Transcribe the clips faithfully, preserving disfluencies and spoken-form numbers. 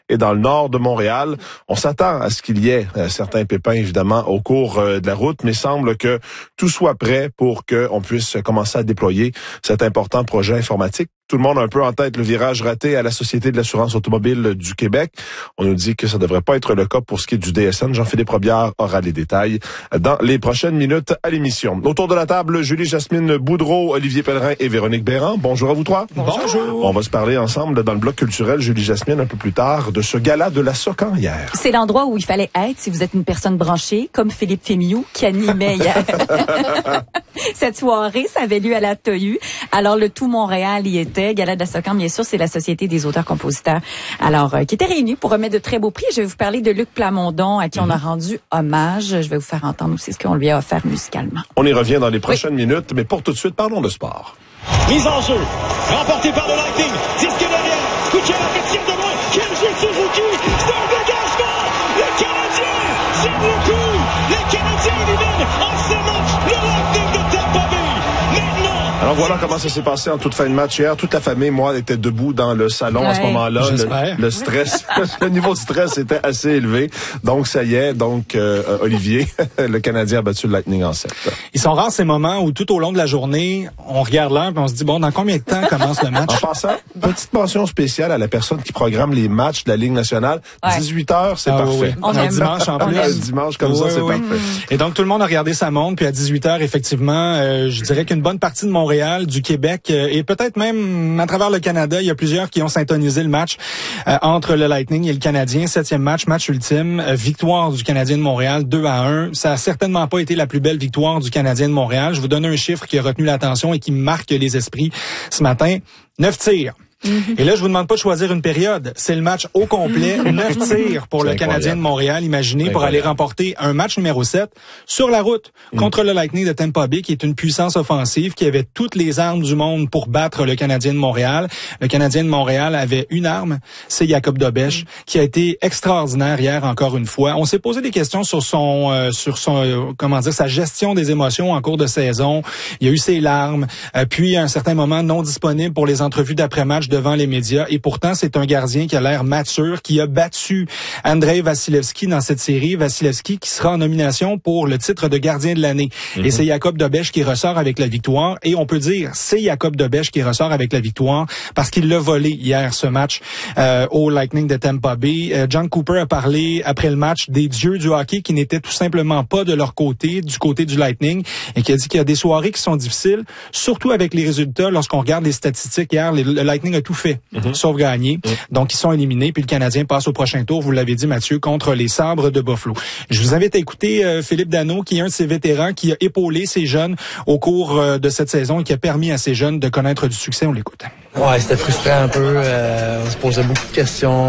et dans le nord de Montréal. On s'attend à ce qu'il y ait euh, certains pépins, évidemment, au cours euh, de la route, mais semble que tout soit prêt pour qu'on puisse commencer à déployer cet important projet informatique. Tout le monde a un peu en tête le virage raté à la Société de l'assurance automobile du Québec. On nous dit que ça ne devrait pas être le cas pour ce qui est du D S N. Jean-Philippe Robillard aura les détails dans les prochaines minutes à l'émission. Autour de la table, Julie-Jasmine Boudreau, Olivier Pellerin et Véronique Béran. Bonjour à vous trois. Bonjour. On va se parler ensemble dans le bloc culturel, Julie-Jasmine, un peu plus tard, de ce gala de la Socan hier. C'est l'endroit où il fallait être si vous êtes une personne branchée, comme Philippe Fémiou, qui animait hier. Cette soirée, ça avait lieu à la T O U. Alors, le tout Montréal y était. Gala de la Socan, bien sûr, c'est la Société des auteurs-compositeurs. Alors, euh, qui était réunie pour remettre de très beaux prix. Je vais vous parler de Luc Plamondon, à qui mm-hmm. on a rendu hommage. Je vais vous faire entendre aussi ce qu'on lui a offert musicalement. On y revient dans les prochaines oui. minutes, mais pour tout de suite, parlons de sport. Mise en jeu, remporté par le Lightning. dix Canadiens. Kucherov qui tire de loin. Quel jeu de Suzuki. C'est un dégagement. Les Canadiens, c'est le coup. Les Canadiens éliminent en ce match le Lightning de Tampa Bay. Maintenant. Alors voilà comment ça s'est passé en toute fin de match hier. Toute la famille, moi, était debout dans le salon ouais. à ce moment-là. Le, le stress, le niveau de stress était assez élevé. Donc ça y est, donc euh, Olivier, le Canadien a battu le Lightning en sept. Ils sont rares ces moments où tout au long de la journée, on regarde l'heure et on se dit bon, dans combien de temps commence le match? En passant, petite mention spéciale à la personne qui programme les matchs de la Ligue nationale. Ouais. dix-huit heures, c'est ah, parfait. Oui. On un dimanche en plus. Un dimanche comme oui, ça, c'est oui. parfait. Et donc tout le monde a regardé sa montre, puis à dix-huit heures, effectivement, euh, je dirais qu'une bonne partie de Montréal, du Québec euh, et peut-être même à travers le Canada, il y a plusieurs qui ont syntonisé le match euh, entre le Lightning et le Canadien. Septième match, match ultime, euh, victoire du Canadien de Montréal, deux à un. Ça a certainement pas été la plus belle victoire du Canadien de Montréal. Je vous donne un chiffre qui a retenu l'attention et qui marque les esprits ce matin. Neuf tirs. Mm-hmm. Et là, je vous demande pas de choisir une période. C'est le match au complet. Neuf tirs pour le Canadien de Montréal, imaginez, pour aller remporter un match numéro sept sur la route mm. contre le Lightning de Tampa Bay, qui est une puissance offensive, qui avait toutes les armes du monde pour battre le Canadien de Montréal. Le Canadien de Montréal avait une arme, c'est Jakub Dobeš, mm. qui a été extraordinaire hier encore une fois. On s'est posé des questions sur son, euh, sur son, euh, comment dire, sa gestion des émotions en cours de saison. Il y a eu ses larmes, euh, puis à un certain moment non disponible pour les entrevues d'après-match devant les médias. Et pourtant, c'est un gardien qui a l'air mature, qui a battu Andrei Vasilevski dans cette série. Vasilevski qui sera en nomination pour le titre de gardien de l'année. Mm-hmm. Et c'est Jakub Dobeš qui ressort avec la victoire. Et on peut dire, c'est Jakub Dobeš qui ressort avec la victoire parce qu'il l'a volé hier, ce match, euh, au Lightning de Tampa Bay. Euh, John Cooper a parlé après le match des dieux du hockey qui n'étaient tout simplement pas de leur côté, du côté du Lightning, et qui a dit qu'il y a des soirées qui sont difficiles, surtout avec les résultats. Lorsqu'on regarde les statistiques hier, les, le Lightning a tout fait. Mm-hmm. Sauf gagner. Mm-hmm. Donc, ils sont éliminés. Puis le Canadien passe au prochain tour, vous l'avez dit, Mathieu, contre les Sabres de Buffalo. Je vous invite à écouter euh, Philippe Danault, qui est un de ces vétérans qui a épaulé ces jeunes au cours euh, de cette saison et qui a permis à ces jeunes de connaître du succès. On l'écoute. Ouais, c'était frustrant un peu. Euh, on se posait beaucoup de questions.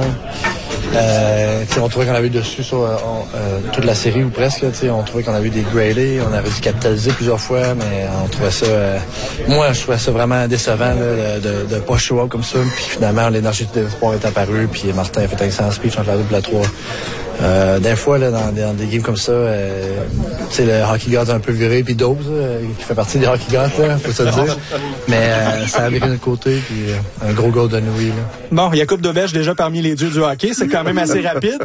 Euh, on trouvait qu'on avait eu dessus sur euh, euh, toute la série ou presque. Là, on trouvait qu'on avait eu des gradés, on avait dû capitaliser plusieurs fois, mais on trouvait ça... Euh, moi, je trouvais ça vraiment décevant là, de, de, de pas show up comme ça. Puis finalement, l'énergie de l'espoir est apparue, puis Martin a fait un excellent speech entre la deux et la trois. Euh, des fois, là, dans, dans des games comme ça, euh, tu sais, le hockey god un peu viré, puis Dobbs, euh, qui fait partie des hockey gods, là, faut se le dire. Mais euh, ça a viré de notre côté, puis euh, un gros goal de Nouilles, là. Bon, Jakub Dobeš, déjà parmi les dieux du hockey, c'est quand même assez rapide.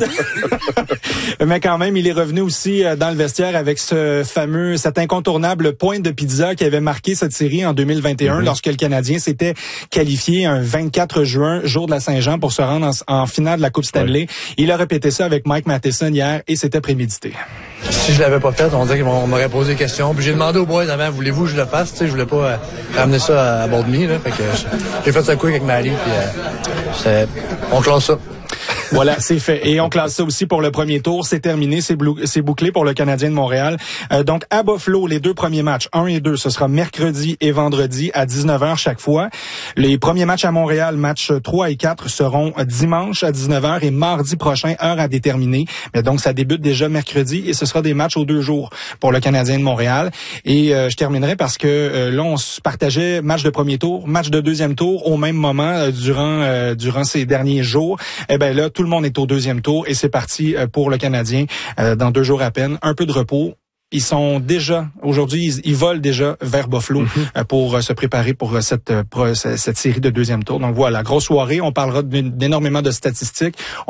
Mais quand même, il est revenu aussi dans le vestiaire avec ce fameux, cet incontournable point de pizza qui avait marqué cette série en deux mille vingt et un, mm-hmm. lorsque le Canadien s'était qualifié un vingt-quatre juin, jour de la Saint-Jean, pour se rendre en, en finale de la Coupe Stanley. Ouais. Il a répété ça avec Mike Matheson hier et c'était prémédité. Si je l'avais pas fait, on dirait qu'on m'aurait posé des questions. Puis j'ai demandé aux boys avant, voulez-vous que je le fasse? Tu sais, je voulais pas euh, ramener ça à, à bord de mi, là. Fait que j'ai fait ça quick avec Marie, puis euh, on classe ça. Voilà, c'est fait. Et on classe ça aussi pour le premier tour. C'est terminé, c'est, blou- c'est bouclé pour le Canadien de Montréal. Euh, donc, à Buffalo, les deux premiers matchs, un et deux, ce sera mercredi et vendredi à dix-neuf heures chaque fois. Les premiers matchs à Montréal, matchs trois et quatre, seront dimanche à dix-neuf heures et mardi prochain, heure à déterminer. Mais donc, ça débute déjà mercredi et ce sera des matchs aux deux jours pour le Canadien de Montréal. Et euh, je terminerai parce que euh, là, on se partageait match de premier tour, match de deuxième tour au même moment euh, durant euh, durant ces derniers jours. Eh ben là, tout le monde est au deuxième tour et c'est parti pour le Canadien euh, dans deux jours à peine. Un peu de repos. Ils sont déjà, aujourd'hui, ils, ils volent déjà vers Buffalo mm-hmm. euh, pour euh, se préparer pour euh, cette, euh, pour, euh, cette série de deuxième tour. Donc voilà, grosse soirée. On parlera d'énormément de statistiques.